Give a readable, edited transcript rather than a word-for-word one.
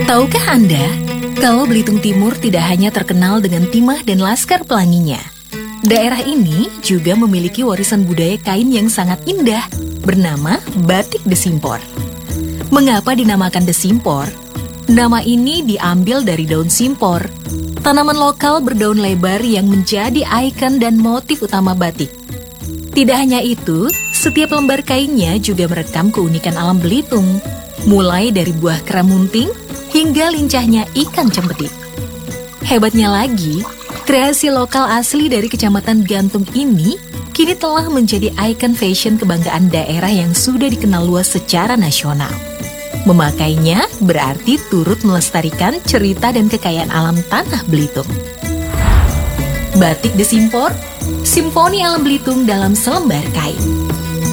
Tahukah Anda, kalau Belitung Timur tidak hanya terkenal dengan timah dan laskar pelanginya, daerah ini juga memiliki warisan budaya kain yang sangat indah, bernama Batik Desimpor. Mengapa dinamakan Desimpor? Nama ini diambil dari daun simpor, tanaman lokal berdaun lebar yang menjadi ikon dan motif utama batik. Tidak hanya itu, setiap lembar kainnya juga merekam keunikan alam Belitung, mulai dari buah keramunting hingga lincahnya ikan cempedik. Hebatnya lagi, kreasi lokal asli dari Kecamatan Gantung ini kini telah menjadi ikon fashion kebanggaan daerah yang sudah dikenal luas secara nasional. Memakainya berarti turut melestarikan cerita dan kekayaan alam tanah Belitung. Batik Desimpor, simfoni alam Belitung dalam selembar kain.